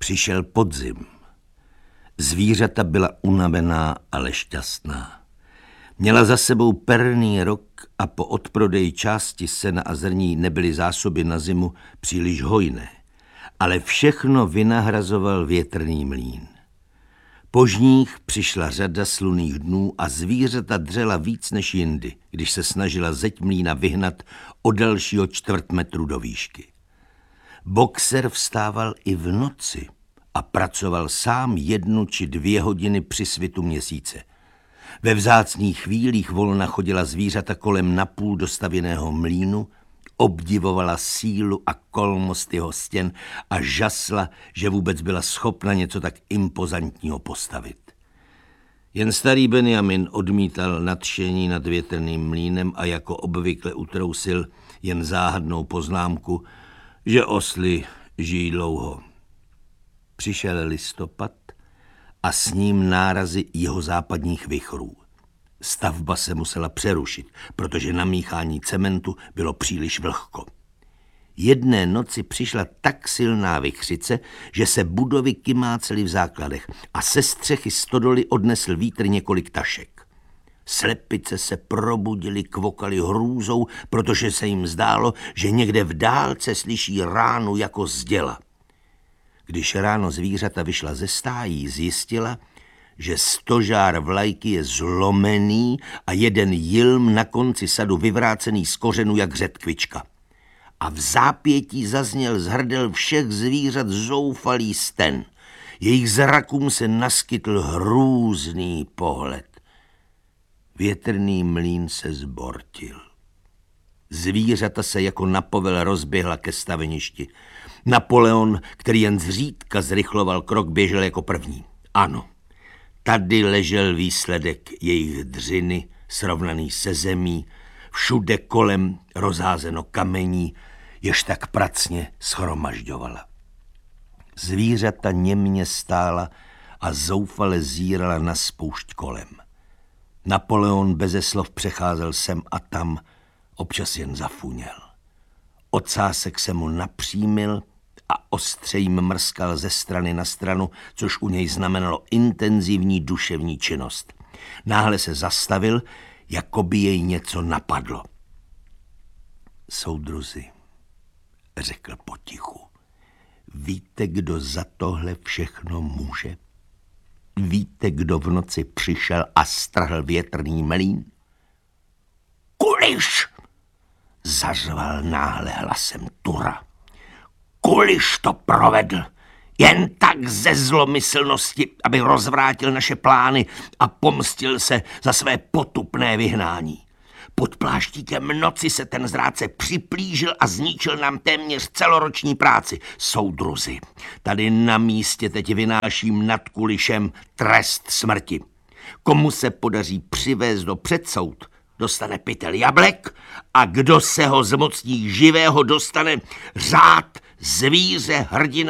Přišel podzim. Zvířata byla unavená, ale šťastná. Měla za sebou perný rok a po odprodeji části sena a zrní nebyly zásoby na zimu příliš hojné, ale všechno vynahrazoval větrný mlýn. Po žních přišla řada slunných dnů a zvířata dřela víc než jindy, když se snažila zeď mlýna vyhnat o dalšího 1/4 metru do výšky. Boxer vstával i v noci a pracoval sám 1 či 2 hodiny při svitu měsíce. Ve vzácných chvílích volna chodila zvířata kolem napůl dostavěného mlýnu, obdivovala sílu a kolmost jeho stěn a žasla, že vůbec byla schopna něco tak impozantního postavit. Jen starý Benjamin odmítal nadšení nad větrným mlýnem a jako obvykle utrousil jen záhadnou poznámku, že osly žijí dlouho. Přišel listopad a s ním nárazy jihozápadních vichrů. Stavba se musela přerušit, protože na míchání cementu bylo příliš vlhko. Jedné noci přišla tak silná vichřice, že se budovy kymácely v základech a se střechy stodoly odnesl vítr několik tašek. Slepice se probudily, kvokaly hrůzou, protože se jim zdálo, že někde v dálce slyší ránu jako z děla. Když ráno zvířata vyšla ze stájí, zjistila, že stožár vlajky je zlomený a jeden jilm na konci sadu vyvrácený z kořenu jak řetkvička. A v zápětí zazněl z hrdel všech zvířat zoufalý sten. Jejich zrakům se naskytl hrůzný pohled. Větrný mlýn se zbortil. Zvířata se jako na povel rozběhla ke staveništi. Napoleon, který jen zřídka zrychloval krok, běžel jako první. Ano, tady ležel výsledek jejich dřiny, srovnaný se zemí, všude kolem rozházeno kamení, jež tak pracně shromažďovala. Zvířata němě stála a zoufale zírala na spoušť kolem. Napoleon beze slov přecházel sem a tam, občas jen zafuněl. Ocásek se mu napřímil a ostře jim mrskal ze strany na stranu, což u něj znamenalo intenzivní duševní činnost. Náhle se zastavil, jako by jej něco napadlo. Soudruzi, řekl potichu, víte, kdo za tohle všechno může? Víte, kdo v noci přišel a strhl větrný mlýn? Kuliš! Zařval náhle hlasem Tura. Kuliš to provedl, jen tak ze zlomyslnosti, aby rozvrátil naše plány a pomstil se za své potupné vyhnání. Pod pláštíkem noci se ten zrádce připlížil a zničil nám téměř celoroční práci. Soudruzi, tady na místě teď vynáším nad Kulišem trest smrti. Komu se podaří přivést do předsoud, dostane pytel jablek a kdo se ho zmocní živého, dostane řád zvíře hrdina